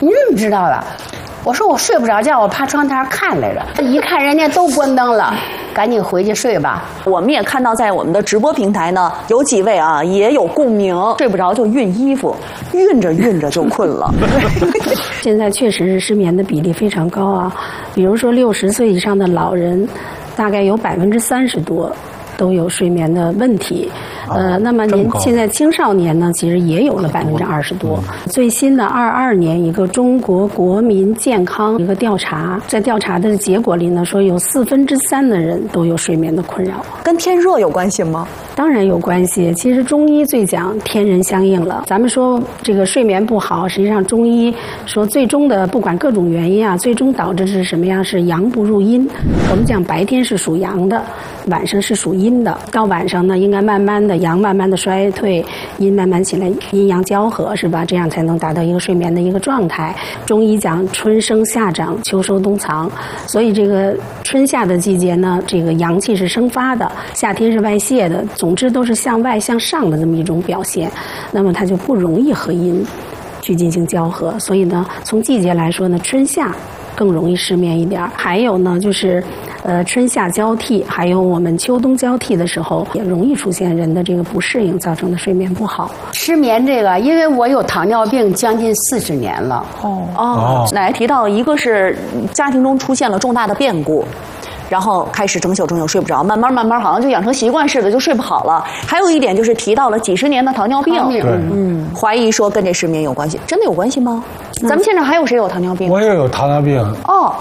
你怎么知道了？我说我睡不着觉，我趴窗台看来着，一看人家都关灯了，赶紧回去睡吧。 我们也看到在我们的直播平台呢，有几位啊也有共鸣，睡不着就熨衣服，熨着熨着就困了。 现在确实是失眠的比例非常高啊，比如说60岁以上的老人，大概有30%多都有睡眠的问题。那么现在青少年呢，其实也有了20%多。最新的22年一个中国国民健康一个调查，在调查的结果里呢，说有3/4的人都有睡眠的困扰。 跟天热有关系吗？ 当然有关系。其实中医最讲天人相应了。咱们说这个睡眠不好，实际上中医说最终的不管各种原因啊，最终导致是什么样？是阳不入阴。我们讲白天是属阳的，晚上是属阴的。到晚上呢，应该慢慢的阳慢慢的衰退，阴慢慢起来，阴阳交合，是吧？这样才能达到一个睡眠的一个状态。中医讲春生夏长，秋收冬藏，所以这个春夏的季节呢，这个阳气是生发的，夏天是外泄的。总之都是向外向上的这么一种表现，那么它就不容易和阴去进行交合。所以呢，从季节来说呢，春夏更容易失眠一点。还有呢，就是春夏交替，还有我们秋冬交替的时候，也容易出现人的这个不适应造成的睡眠不好。 失眠这个，因为我有糖尿病将近40年了。 奶奶提到，一个是家庭中出现了重大的变故。然后开始整宿睡不着，慢慢好像就养成习惯似的就睡不好了。还有一点就是提到了几十年的糖尿病，怀疑说跟这失眠有关系，真的有关系吗？咱们现场还有谁有糖尿病？ 我也有糖尿病。 哦，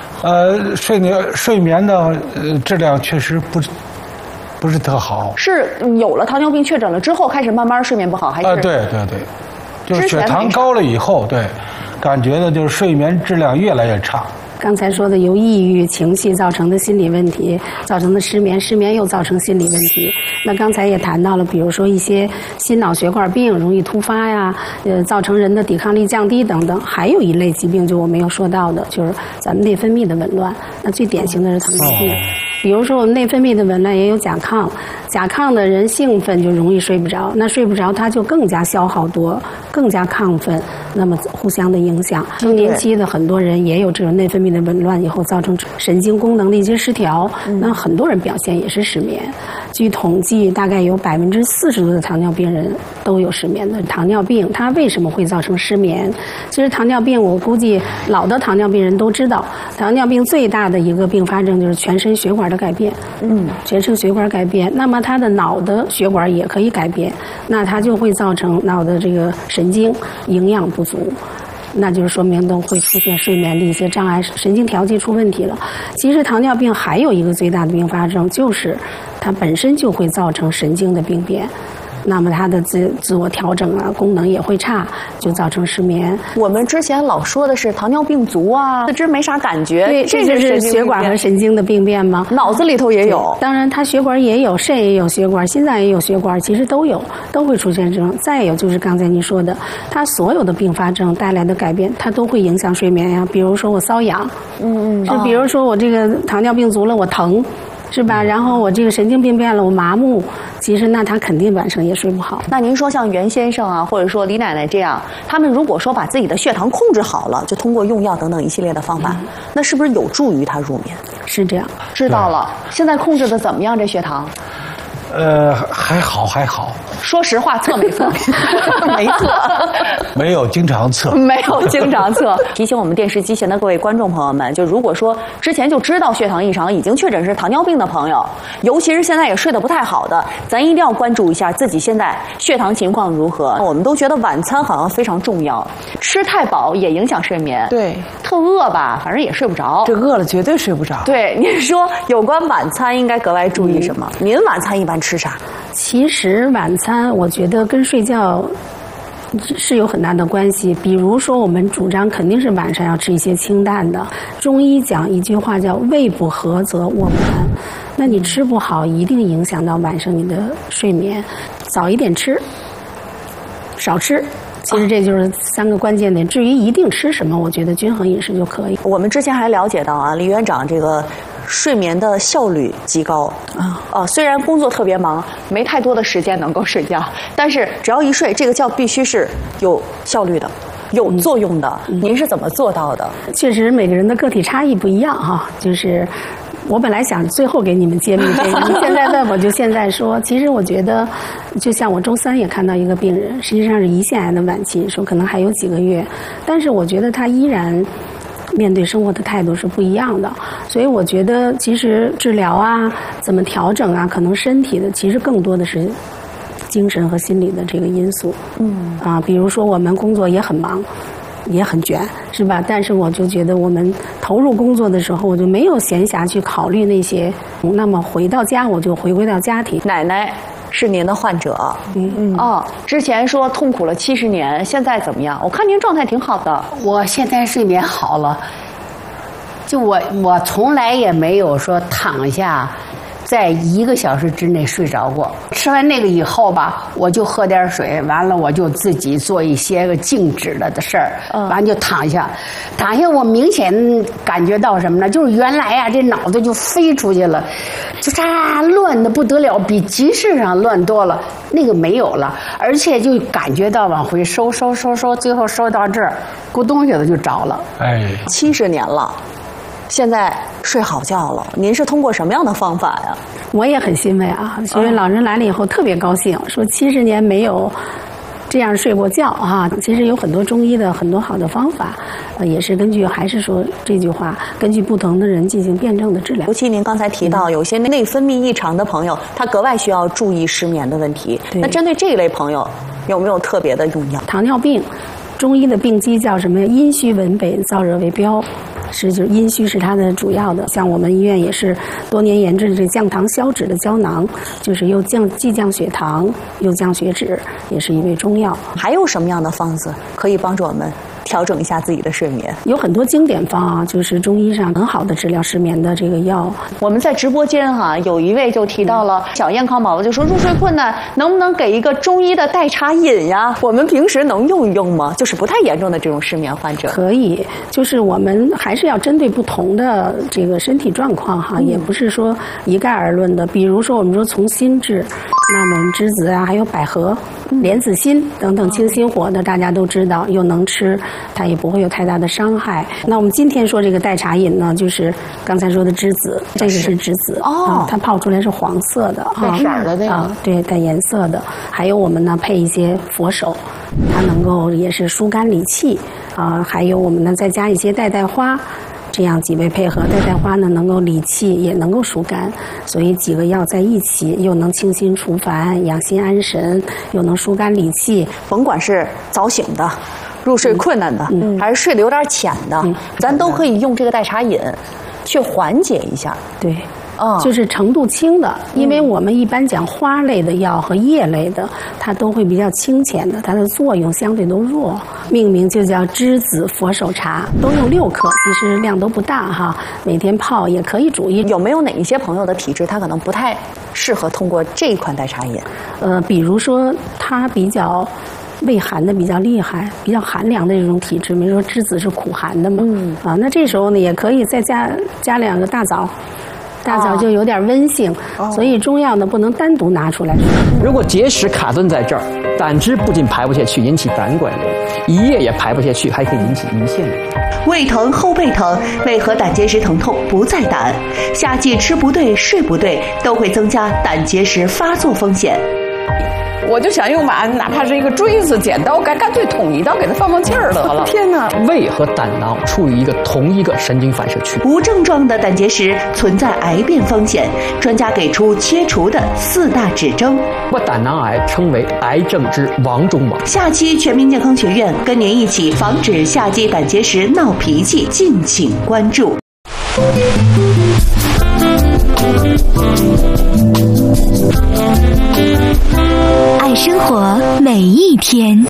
睡眠的质量确实不是特好。 是有了糖尿病确诊了之后开始慢慢睡眠不好，还是？ 对，就是血糖高了以后，对，感觉的就是睡眠质量越来越差。 刚才说的由抑郁情绪造成的心理问题造成的失眠，失眠又造成心理问题。那刚才也谈到了，比如说一些心脑血管病容易突发呀，造成人的抵抗力降低等等。还有一类疾病就我没有说到的，就是咱们内分泌的紊乱。那最典型的是糖尿病。比如说我们内分泌的紊乱也有甲亢，甲亢的人兴奋就容易睡不着，那睡不着他就更加消耗多，更加亢奋，那么互相的影响。更年期的很多人也有这种内分泌的紊乱以后造成神经功能的一些失调，那很多人表现也是失眠。据统计，大概有40%多的糖尿病人都有失眠的。糖尿病它为什么会造成失眠？其实糖尿病我估计老的糖尿病人都知道，糖尿病最大的一个并发症就是全身血管的改变。全身血管改变，那么他的脑的血管也可以改变，那它就会造成脑的这个神经营养不足。那就是说明都会出现睡眠的一些障碍，神经调节出问题了。其实糖尿病还有一个最大的并发症，就是它本身就会造成神经的病变。那么它的自我调整啊，功能也会差，就造成失眠。 我们之前老说的是糖尿病足啊，四肢没啥感觉， 对，这就是血管和神经的病变吗？ 脑子里头也有， 当然它血管也有，肾也有血管，心脏也有血管，其实都有，都会出现这种。再有就是刚才您说的，它所有的并发症带来的改变，它都会影响睡眠呀。比如说我瘙痒，是比如说我这个糖尿病足了，我疼。是吧？然后我这个神经病变了，我麻木，其实那他肯定晚上也睡不好。 那您说像袁先生啊，或者说李奶奶这样，他们如果说把自己的血糖控制好了，就通过用药等等一系列的方法，那是不是有助于他入眠？ 是这样。 知道了。现在控制的怎么样？这血糖？ 还好。 说实话，测没测？没测， 没有经常测， 没有经常测。提醒我们电视机前的各位观众朋友们，就如果说之前就知道血糖异常，已经确诊是糖尿病的朋友，尤其是现在也睡得不太好的，咱一定要关注一下自己现在血糖情况如何。我们都觉得晚餐好像非常重要，吃太饱也影响睡眠。 对， 特饿吧，反正也睡不着。 这饿了绝对睡不着。 对，您说有关晚餐应该格外注意什么？您晚餐一般吃啥？ 其实晚餐我觉得跟睡觉是有很大的关系。比如说我们主张肯定是晚上要吃一些清淡的。中医讲一句话叫胃不和则卧不安，那你吃不好一定影响到晚上你的睡眠。早一点吃，少吃，其实这就是3个关键点。至于一定吃什么，我觉得均衡饮食就可以。 我们之前还了解到啊，李院长这个睡眠的效率极高虽然工作特别忙，没太多的时间能够睡觉，但是只要一睡，这个觉必须是有效率的。 有作用的。您是怎么做到的？ 确实每个人的个体差异不一样哈，就是我本来想最后给你们揭秘这个，你现在问我就现在说。其实我觉得，就像我周3也看到一个病人，实际上是胰腺癌的晚期，说可能还有几个月，但是我觉得他依然面对生活的态度是不一样的。所以我觉得其实治疗啊，怎么调整啊，可能身体的其实更多的是精神和心理的这个因素。比如说我们工作也很忙，也很卷，是吧？但是我就觉得我们投入工作的时候，我就没有闲暇去考虑那些。那么回到家，我就回归到家庭。 奶奶是您的患者，之前说痛苦了70年，现在怎么样？我看您状态挺好的。 我现在睡眠好了，就我从来也没有说躺下在1个小时之内睡着过。吃完那个以后吧，我就喝点水，完了我就自己做一些个静止了的事儿，完就躺下。我明显感觉到什么呢？就是原来呀，这脑子就飞出去了，就乱的不得了，比集市上乱多了。那个没有了，而且就感觉到往回收，最后收到这儿，咕咚一下子就着了。 70年了。现在睡好觉了，您是通过什么样的方法呀？ 我也很欣慰啊，因为老人来了以后特别高兴，说70年没有这样睡过觉啊。其实有很多中医的很多好的方法，也是根据还是说这句话，根据不同的人进行辩证的治疗。 尤其您刚才提到，有些内分泌异常的朋友，他格外需要注意失眠的问题。那针对这一类朋友，有没有特别的用药？ 糖尿病，中医的病机叫什么呀？阴虚文北，燥热为标。就是阴虚是它的主要的，像我们医院也是多年研制这降糖消脂的胶囊，就是既降血糖又降血脂，也是一味中药。 还有什么样的方子可以帮助我们调整一下自己的睡眠？ 有很多经典方啊，就是中医上很好的治疗失眠的这个药。 我们在直播间有一位就提到了小燕康宝宝，就说入睡困难，能不能给一个中医的代茶饮呀？我们平时能用一用吗？就是不太严重的这种失眠患者。 可以，就是我们还是要针对不同的这个身体状况哈，也不是说一概而论的。比如说我们说从心治，那么我们栀子啊，还有百合、莲子心等等清心火的，大家都知道，又能吃，它也不会有太大的伤害。那我们今天说这个代茶饮呢，就是刚才说的栀子，这个是栀子它泡出来是黄色的带色的那个对，带颜色的。还有我们呢配一些佛手，它能够也是疏肝理气还有我们呢再加一些代花。这样几味配合，代花呢能够理气，也能够疏肝，所以几个药在一起，又能清心除烦、养心安神，又能疏肝理气。 甭管是早醒的、入睡困难的，还是睡得有点浅的，咱都可以用这个代茶饮去缓解一下。 对。就是程度轻的，因为我们一般讲花类的药和叶类的，它都会比较清浅的，它的作用相对都弱。命名就叫栀子佛手茶，都用6克，其实量都不大哈，每天泡也可以煮一。 有没有哪一些朋友的体质，他可能不太适合通过这一款代茶饮？ 比如说他比较胃寒的比较厉害，比较寒凉的这种体质，比如说栀子是苦寒的嘛，那这时候呢也可以再加2个大枣。大枣就有点温性，所以中药呢不能单独拿出来。 如果结石卡顿在这儿，胆汁不仅排不下去，引起胆管炎；胰液也排不下去，还可以引起胰腺炎。 胃疼、后背疼，为何胆结石疼痛不在胆？夏季吃不对、睡不对，都会增加胆结石发作风险。 我就想用把哪怕是一个锥子、剪刀，干脆捅一刀给它放气儿得了。 天哪！胃和胆囊处于同一个神经反射区。 无症状的胆结石存在癌变风险，专家给出切除的4大指征。 把胆囊癌称为癌症之王中王。 下期全民健康学院跟您一起防止夏季胆结石闹脾气，敬请关注。 爱生活每一天。